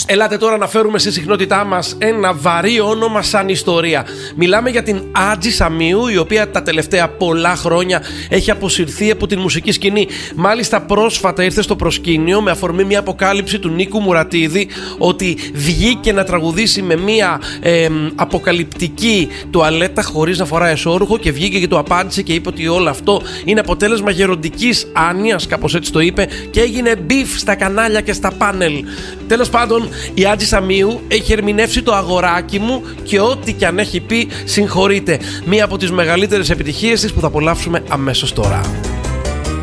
Ελάτε τώρα να φέρουμε στη συχνότητά μας ένα βαρύ όνομα σαν ιστορία. Μιλάμε για την Άτζη Σαμίου, η οποία τα τελευταία πολλά χρόνια έχει αποσυρθεί από την μουσική σκηνή. Μάλιστα πρόσφατα ήρθε στο προσκήνιο με αφορμή μια αποκάλυψη του Νίκου Μουρατίδη ότι βγήκε να τραγουδήσει με μια αποκαλυπτική τουαλέτα χωρίς να φοράει εσώρουχο, και βγήκε και το απάντησε και είπε ότι όλο αυτό είναι αποτέλεσμα γεροντικής άνοιας, κάπως έτσι το είπε, και έγινε μπιφ στα κανάλια και στα πάνελ. Τέλος πάντων, η Άτζη Σαμίου έχει ερμηνεύσει το αγοράκι μου και ό,τι κι αν έχει πει συγχωρείτε. Μία από τις μεγαλύτερες επιτυχίες της που θα απολαύσουμε αμέσως τώρα.